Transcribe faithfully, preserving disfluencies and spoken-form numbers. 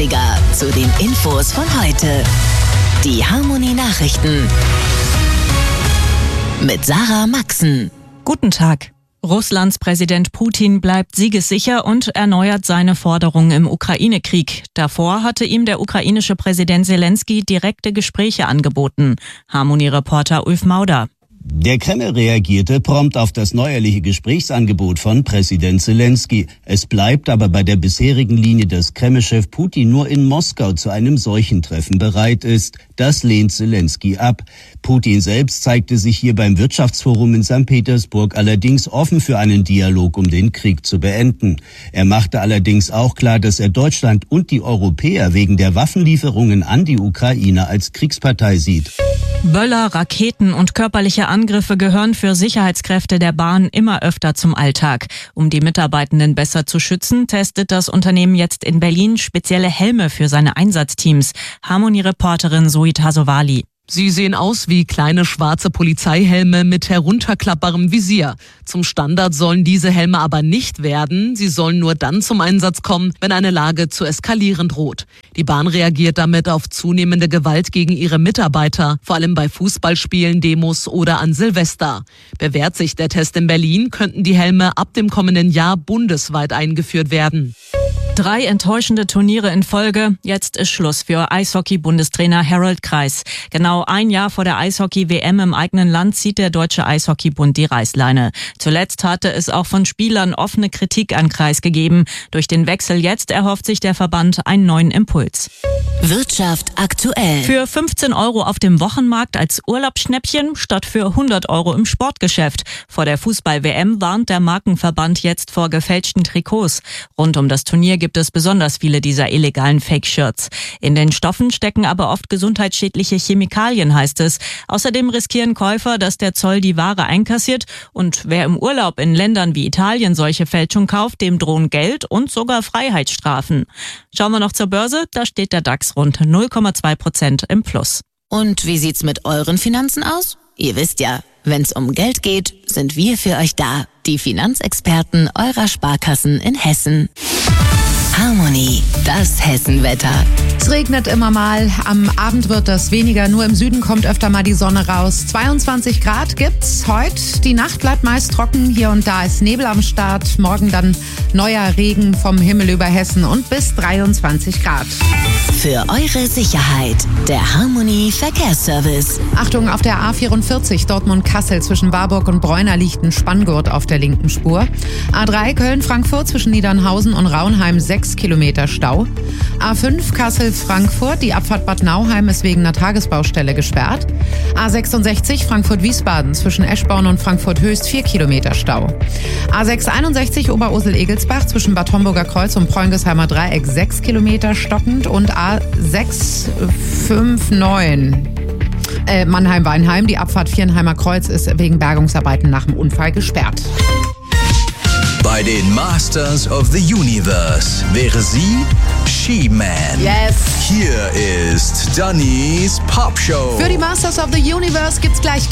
dreißiger zu den Infos von heute. Die Harmonie Nachrichten mit Sarah Maxen. Guten Tag. Russlands Präsident Putin bleibt siegessicher und erneuert seine Forderungen im Ukraine-Krieg. Davor hatte ihm der ukrainische Präsident Zelensky direkte Gespräche angeboten. Harmonie-Reporter Ulf Mauder. Der Kreml reagierte prompt auf das neuerliche Gesprächsangebot von Präsident Zelensky. Es bleibt aber bei der bisherigen Linie, dass Kreml-Chef Putin nur in Moskau zu einem solchen Treffen bereit ist. Das lehnt Zelensky ab. Putin selbst zeigte sich hier beim Wirtschaftsforum in Sankt Petersburg allerdings offen für einen Dialog, um den Krieg zu beenden. Er machte allerdings auch klar, dass er Deutschland und die Europäer wegen der Waffenlieferungen an die Ukraine als Kriegspartei sieht. Böller, Raketen und körperliche Angriffe gehören für Sicherheitskräfte der Bahn immer öfter zum Alltag. Um die Mitarbeitenden besser zu schützen, testet das Unternehmen jetzt in Berlin spezielle Helme für seine Einsatzteams. Harmonie-Reporterin Zoe Tasovali. Sie sehen aus wie kleine schwarze Polizeihelme mit herunterklappbarem Visier. Zum Standard sollen diese Helme aber nicht werden. Sie sollen nur dann zum Einsatz kommen, wenn eine Lage zu eskalieren droht. Die Bahn reagiert damit auf zunehmende Gewalt gegen ihre Mitarbeiter, vor allem bei Fußballspielen, Demos oder an Silvester. Bewährt sich der Test in Berlin, könnten die Helme ab dem kommenden Jahr bundesweit eingeführt werden. Drei enttäuschende Turniere in Folge. Jetzt ist Schluss für Eishockey-Bundestrainer Harold Kreis. Genau ein Jahr vor der Eishockey-W M im eigenen Land zieht der Deutsche Eishockeybund die Reißleine. Zuletzt hatte es auch von Spielern offene Kritik an Kreis gegeben. Durch den Wechsel jetzt erhofft sich der Verband einen neuen Impuls. Wirtschaft aktuell. Für fünfzehn Euro auf dem Wochenmarkt als Urlaubsschnäppchen statt für hundert Euro im Sportgeschäft. Vor der Fußball-W M warnt der Markenverband jetzt vor gefälschten Trikots. Rund um das Turnier gibt es besonders viele dieser illegalen Fake-Shirts. In den Stoffen stecken aber oft gesundheitsschädliche Chemikalien, heißt es. Außerdem riskieren Käufer, dass der Zoll die Ware einkassiert. Und wer im Urlaub in Ländern wie Italien solche Fälschungen kauft, dem drohen Geld und sogar Freiheitsstrafen. Schauen wir noch zur Börse. Da steht der DAX rund null Komma zwei Prozent im Plus. Und wie sieht's mit euren Finanzen aus? Ihr wisst ja, wenn's um Geld geht, sind wir für euch da. Die Finanzexperten eurer Sparkassen in Hessen. Harmonie, das Hessenwetter. Es regnet immer mal, am Abend wird das weniger, nur im Süden kommt öfter mal die Sonne raus. zweiundzwanzig Grad gibt's heute, die Nacht bleibt meist trocken, hier und da ist Nebel am Start. Morgen dann neuer Regen vom Himmel über Hessen und bis dreiundzwanzig Grad. Für eure Sicherheit, der Harmonie Verkehrsservice. Achtung, auf der A vierundvierzig Dortmund-Kassel zwischen Warburg und Bräuner liegt ein Spanngurt auf der linken Spur. A drei Köln-Frankfurt zwischen Niedernhausen und Raunheim sechs Kilometer Stau. A fünf Kassel-Frankfurt, die Abfahrt Bad Nauheim ist wegen einer Tagesbaustelle gesperrt. A sechsundsechzig Frankfurt-Wiesbaden zwischen Eschborn und Frankfurt-Höchst vier Kilometer Stau. A sechs einundsechzig Oberursel-Egelsbach zwischen Bad Homburger Kreuz und Preungesheimer Dreieck sechs Kilometer stockend und A sechs fünf neun äh, Mannheim-Weinheim, die Abfahrt Viernheimer Kreuz ist wegen Bergungsarbeiten nach dem Unfall gesperrt. Bei den Masters of the Universe wäre sie She-Man. Yes. Hier ist Dannys Popshow. Für die Masters of the Universe gibt's gleich